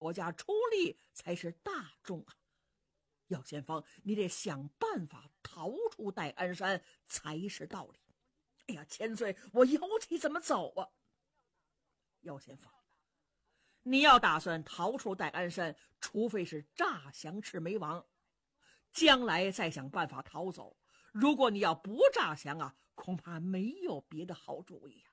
国家出力才是大众啊！姚先锋，你得想办法逃出戴安山才是道理。哎呀，千岁，我有计怎么走啊？姚先锋，你要打算逃出戴安山，除非是诈降魑魅王，将来再想办法逃走。如果你要不诈降啊，恐怕没有别的好主意呀。